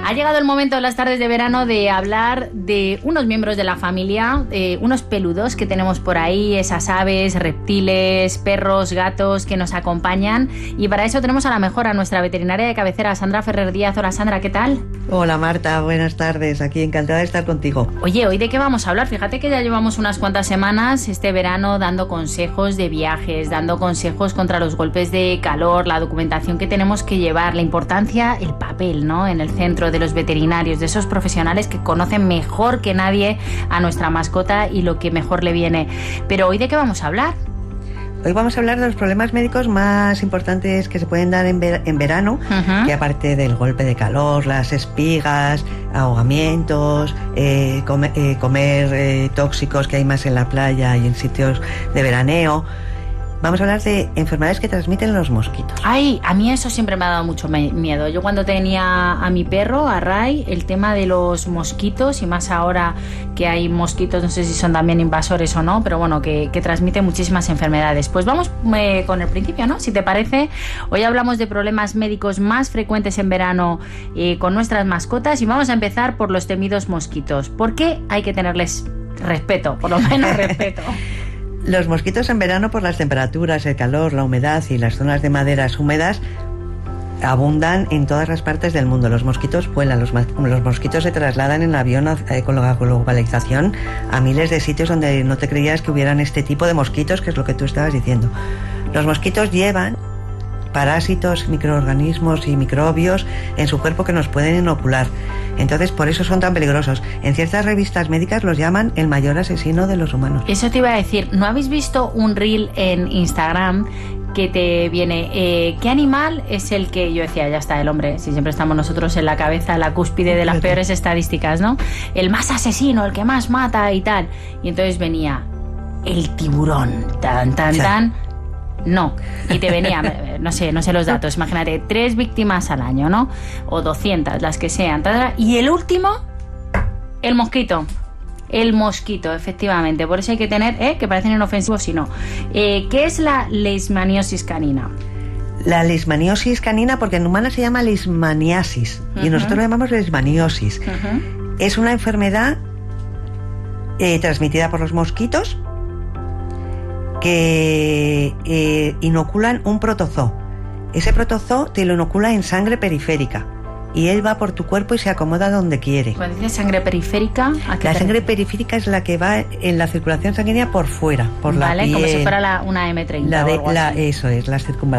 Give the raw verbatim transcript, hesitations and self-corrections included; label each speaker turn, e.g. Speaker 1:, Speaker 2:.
Speaker 1: Ha llegado el momento en las tardes de verano de hablar de unos miembros de la familia, eh, unos peludos que tenemos por ahí, esas aves, reptiles, perros, gatos que nos acompañan. Y para eso tenemos a la mejor, a nuestra veterinaria de cabecera, Sandra Ferrer Díaz. Hola Sandra, ¿qué tal?
Speaker 2: Hola Marta, buenas tardes. Aquí encantada de estar contigo.
Speaker 1: Oye, ¿hoy de qué vamos a hablar? Fíjate que ya llevamos unas cuantas semanas este verano dando consejos de viajes, dando consejos contra los golpes de calor, la documentación que tenemos que llevar, la importancia, el papel, ¿no?, en el centro de los veterinarios, de esos profesionales que conocen mejor que nadie a nuestra mascota y lo que mejor le viene. Pero ¿hoy de qué vamos a hablar?
Speaker 2: Hoy vamos a hablar de los problemas médicos más importantes que se pueden dar en, ver- en verano, uh-huh. que aparte del golpe de calor, las espigas, ahogamientos, eh, come- eh, comer eh, tóxicos que hay más en la playa y en sitios de veraneo. Vamos a hablar de enfermedades que transmiten los mosquitos.
Speaker 1: Ay, a mí eso siempre me ha dado mucho me- miedo. Yo cuando tenía a mi perro, a Ray, el tema de los mosquitos, y más ahora que hay mosquitos, no sé si son también invasores o no, pero bueno, que, que transmiten muchísimas enfermedades. Pues vamos eh, con el principio, ¿no? Si te parece, hoy hablamos de problemas médicos más frecuentes en verano eh, con nuestras mascotas, y vamos a empezar por los temidos mosquitos. ¿Por qué hay que tenerles respeto? Por lo menos respeto.
Speaker 2: Los mosquitos en verano, por las temperaturas, el calor, la humedad y las zonas de maderas húmedas, abundan en todas las partes del mundo. Los mosquitos vuelan, los, los mosquitos se trasladan en avión eh, con la globalización a miles de sitios donde no te creías que hubieran este tipo de mosquitos, que es lo que tú estabas diciendo. Los mosquitos llevan parásitos, microorganismos y microbios en su cuerpo que nos pueden inocular. Entonces, por eso son tan peligrosos. En ciertas revistas médicas los llaman el mayor asesino de los humanos.
Speaker 1: Eso te iba a decir. ¿No habéis visto un reel en Instagram que te viene, eh, qué animal es el que, yo decía, ya está, el hombre, si siempre estamos nosotros en la cabeza, en la cúspide de las peores estadísticas, ¿no? El más asesino, el que más mata y tal. Y entonces venía el tiburón, tan, tan, tan. No, y te venía, no sé, no sé los datos, imagínate, tres víctimas al año, ¿no? O doscientas, las que sean. Y el último, el mosquito. El mosquito, efectivamente. Por eso hay que tener, ¿eh?, que parecen inofensivos, si no. Eh, ¿Qué es la leishmaniosis canina?
Speaker 2: La leishmaniosis canina, porque en humana se llama leishmaniasis, uh-huh. y nosotros lo llamamos leishmaniosis. Uh-huh. Es una enfermedad eh, transmitida por los mosquitos, que eh, inoculan un protozoo. Ese protozoo te lo inocula en sangre periférica y él va por tu cuerpo y se acomoda donde quiere.
Speaker 1: Cuando dices sangre periférica, ¿a qué
Speaker 2: la
Speaker 1: te...
Speaker 2: sangre periférica es la que va en la circulación sanguínea por fuera, por
Speaker 1: vale,
Speaker 2: la piel.
Speaker 1: Como si fuera la, una eme treinta
Speaker 2: la de,
Speaker 1: o algo
Speaker 2: la,
Speaker 1: así.
Speaker 2: Eso es, la circunvalación.